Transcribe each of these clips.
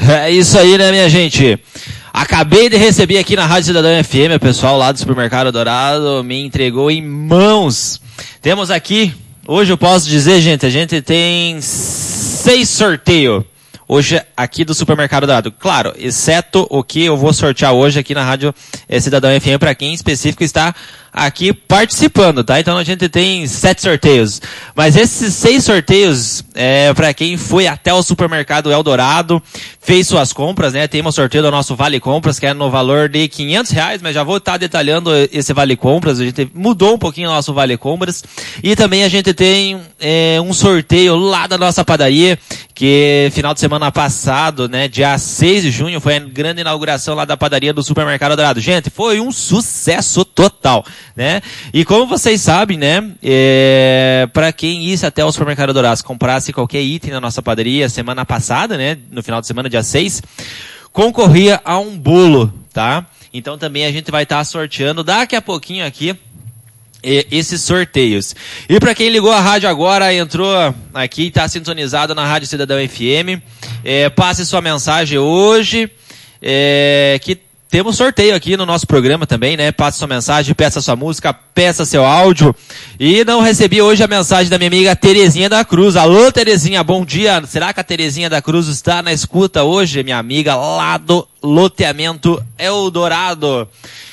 É isso aí, né, minha gente? Acabei de receber aqui na Rádio Cidadão FM, o pessoal lá do Supermercado Dourado me entregou em mãos. Temos aqui, hoje eu posso dizer, gente, a gente tem 6 sorteios. Hoje aqui do Supermercado Dourado. Claro, exceto o que eu vou sortear hoje aqui na Rádio Cidadão FM para quem em específico está aqui participando, tá? Então a gente tem 7 sorteios. Mas esses 6 sorteios é para quem foi até o Supermercado Eldorado, fez suas compras, né? Tem um sorteio do nosso Vale Compras, que é no valor de R$500, mas já vou estar detalhando esse Vale Compras. A gente mudou um pouquinho o nosso Vale Compras. E também a gente tem um sorteio lá da nossa padaria, que final de semana passado, né, dia 6 de junho, foi a grande inauguração lá da padaria do Supermercado Dourado. Gente, foi um sucesso total, né? E como vocês sabem, né, para quem ia até o Supermercado Dourado, comprasse qualquer item na nossa padaria semana passada, né, no final de semana, dia 6, concorria a um bolo, tá? Então também a gente vai estar sorteando daqui a pouquinho aqui esses sorteios. E para quem ligou a rádio agora, entrou aqui e está sintonizado na Rádio Cidadão FM, passe sua mensagem hoje, que temos sorteio aqui no nosso programa também, né? Passe sua mensagem, peça sua música, peça seu áudio. E não recebi hoje a mensagem da minha amiga Terezinha da Cruz. Alô, Terezinha, bom dia. Será que a Terezinha da Cruz está na escuta hoje? Minha amiga lá do loteamento Eldorado.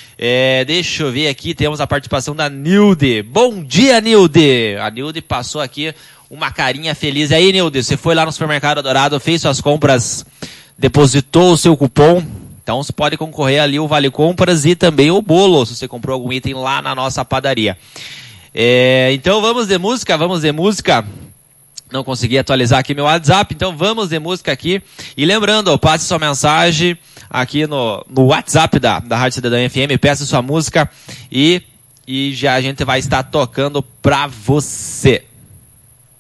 Deixa eu ver aqui, temos a participação da Nilde. Bom dia, Nilde! A Nilde passou aqui uma carinha feliz. E aí, Nilde, você foi lá no Supermercado Dourado, fez suas compras, depositou o seu cupom. Então você pode concorrer ali o Vale Compras e também o bolo, se você comprou algum item lá na nossa padaria. Então vamos de música. Não consegui atualizar aqui meu WhatsApp, então vamos de música aqui. E lembrando, passe sua mensagem aqui no WhatsApp da Rádio Cidadão FM, peça sua música e já a gente vai estar tocando pra você.